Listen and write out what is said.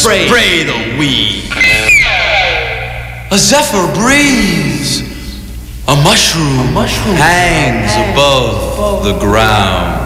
spray the weed. A zephyr breathes. A mushroom hangs above the ground.